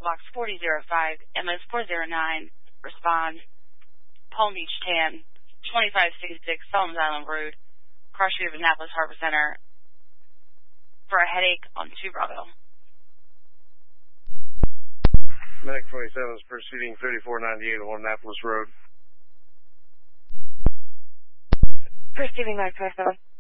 Box 4005, MS 409, respond. Palm Beach 10, 2566 Solomons Island Road, Cross Street of Annapolis Harbor Center, for a headache on 2 Bravo. Medic 27 is proceeding 3498 on Annapolis Road. Proceeding 927.